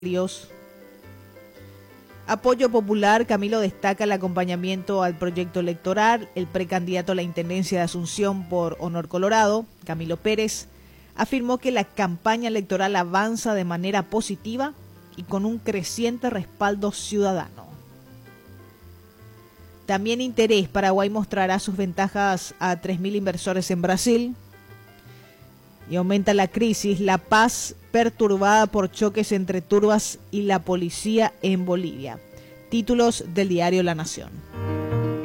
Apoyo popular, Camilo destaca el acompañamiento al proyecto electoral. El precandidato a la Intendencia de Asunción por Honor Colorado, Camilo Pérez, afirmó que la campaña electoral avanza de manera positiva y con un creciente respaldo ciudadano. También interés, Paraguay mostrará sus ventajas a 3.000 inversores en Brasil. Y aumenta la crisis, La Paz perturbada por choques entre turbas y la policía en Bolivia. Títulos del diario La Nación.